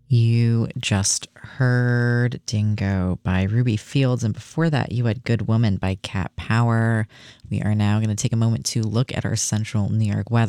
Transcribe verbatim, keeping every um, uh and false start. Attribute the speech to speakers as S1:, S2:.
S1: You just heard Dingo by Ruby Fields, and before that, you had Good Woman by Cat Power. We are now going to take a moment to look at our central New York weather.